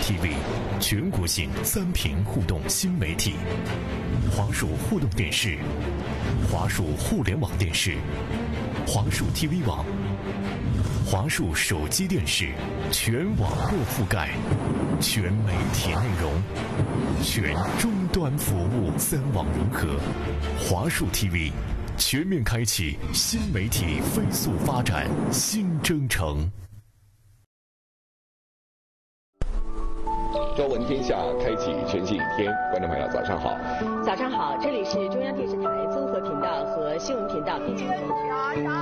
TV， 全国性3屏互动新媒体，华数互动电视、华数互联网电视、华数 TV 网、华数手机电视，全网络覆盖，全媒体内容，全终端服务，3网融合，华数 TV 全面开启新媒体飞速发展新征程。 朝闻天下，开启全新一天。观众朋友，早上好！ 早上好，这里是中央电视台综合频道和新闻频道。